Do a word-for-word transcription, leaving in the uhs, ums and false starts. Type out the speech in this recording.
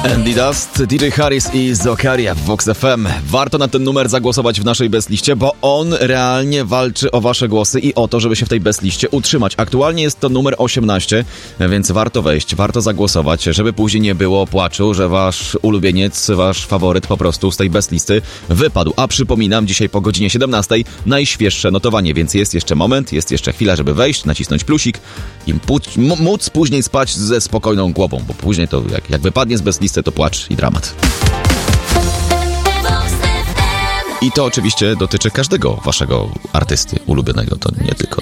Andy Dust, D J Harris i Zokaria w Vox F M. Warto na ten numer zagłosować w naszej bezliście, bo on realnie walczy o wasze głosy i o to, żeby się w tej bezliście utrzymać. Aktualnie jest to numer osiemnaście, więc warto wejść, warto zagłosować, żeby później nie było płaczu, że wasz ulubieniec, wasz faworyt po prostu z tej bezlisty wypadł. A przypominam, dzisiaj po godzinie siedemnastej najświeższe notowanie, więc jest jeszcze moment, jest jeszcze chwila, żeby wejść, nacisnąć plusik i móc później spać ze spokojną głową, bo później to jak, jak wypadnie z bezlisty, to płacz i dramat. I to oczywiście dotyczy każdego waszego artysty ulubionego, to nie tylko